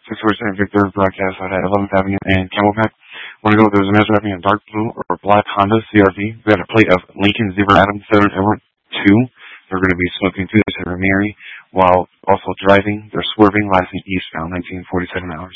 647 Victor broadcast out at 11th Avenue and Camelback. Want to go, there's a measure having a dark blue or black Honda CRV. We got a plate of Lincoln Zebra Adam 7 Everett 2. They're going to be smoking through the St. Mary while also driving. They're swerving, lasting eastbound, 1947 hours.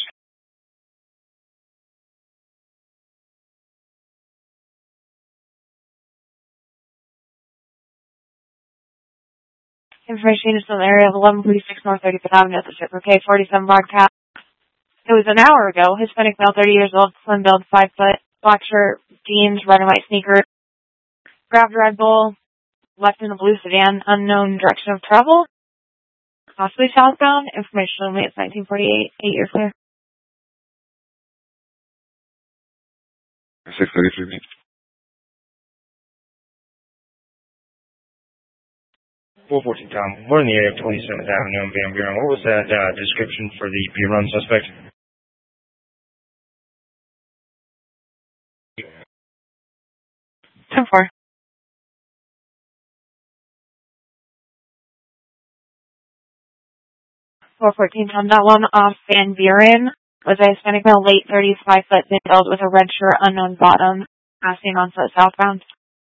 Information is from the area of 1146 North 35th Avenue at the Strip K 47 broadcast. It was an hour ago. Hispanic male, 30 years old, slim build, 5 foot, black shirt, jeans, red and white sneakers, grabbed Red Bull, left in a blue sedan, unknown direction of travel, possibly southbound. Information only, it's 1948, 8 years clear. 633. 414 Tom. We're in the area of 27th Avenue in Van Buren. What was that description for the run suspect? Ten four. 414 Tom. That one off Van Buren was a Hispanic male, late 30s, 5 foot, thin build with a red shirt, unknown bottom, passing on foot southbound.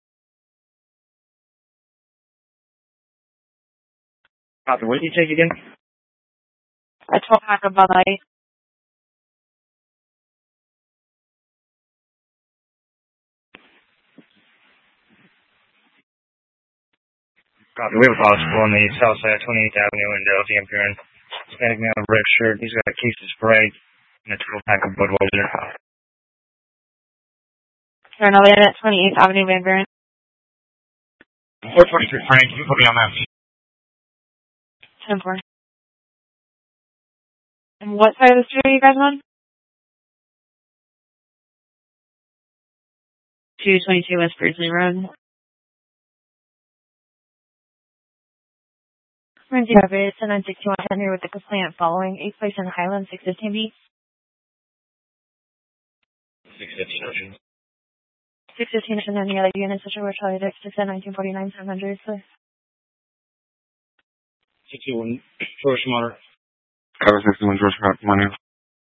Copy. What did you take again? A 12-pack of Bud Light. Copy. We have a possible on the south side of 28th Avenue in Van Buren. Hispanic male, red shirt. He's got a case of Sprite and a 12-pack of Budweiser. Turn over at 28th Avenue, Van Buren. 423 Frank, you put me on that. 10-4. And what side of the street are you guys on? 222 West Bridgely Road. Lindsay Roberts, and 961 Henry with the complaint following 8th place in Highland, 615B. 615 615 and any other units which were Charlie Dix, 1949, 700, please. 61 George Motor. Cover 61 George Motor.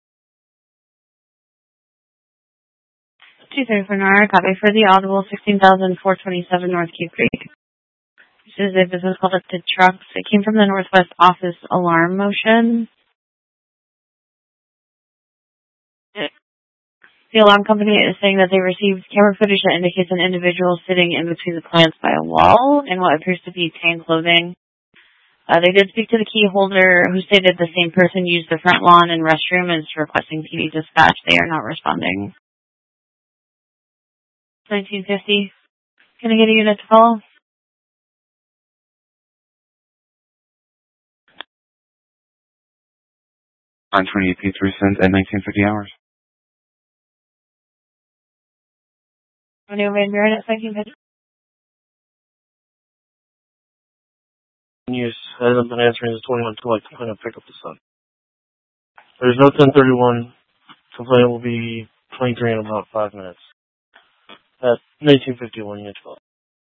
234 Nara, copy for the audible 16,427 North Cube Creek. This is a business called Lifted Trucks. It came from the Northwest Office alarm motion. The alarm company is saying that they received camera footage that indicates an individual sitting in between the plants by a wall in what appears to be tan clothing. They did speak to the key holder, who stated the same person used the front lawn and restroom and is requesting PD dispatch. They are not responding. 1950. Can I get a unit to follow? On 28 P3 cents at 1950 hours. New Van Buren at 1950. Yes, hasn't been answering his 21 to like to pick up the son. There's no 1031. Complaint will be 23 in about 5 minutes. At 1951, unit 12.